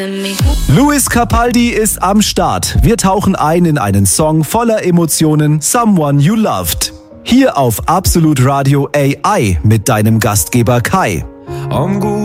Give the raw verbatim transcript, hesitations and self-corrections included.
Lewis Capaldi ist am Start. Wir tauchen ein in einen Song voller Emotionen, Someone You Loved. Hier auf Absolut Radio A I mit deinem Gastgeber Kai.